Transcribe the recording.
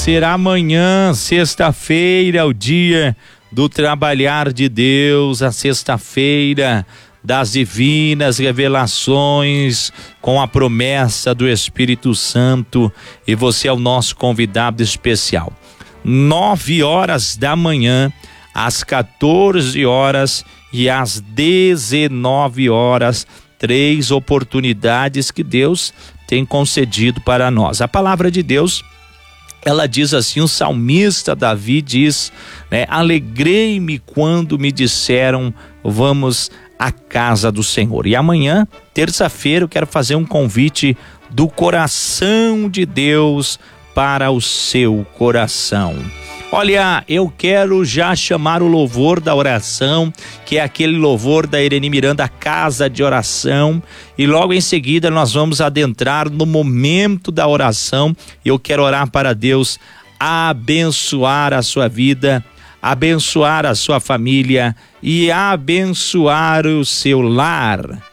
será amanhã, sexta-feira, o dia do trabalhar de Deus, a sexta-feira das divinas revelações, com a promessa do Espírito Santo, e você é o nosso convidado especial. 9 horas da manhã, às 14 horas e às 19 horas, 3 oportunidades que Deus tem concedido para nós. A palavra de Deus, ela diz assim, o salmista Davi diz, né? Alegrei-me quando me disseram, vamos à casa do Senhor. E amanhã, terça-feira, eu quero fazer um convite do coração de Deus para o seu coração. Olha, eu quero já chamar o louvor da oração, que é aquele louvor da Irene Miranda, Casa de Oração, e logo em seguida nós vamos adentrar no momento da oração. Eu quero orar para Deus abençoar a sua vida, abençoar a sua família e abençoar o seu lar.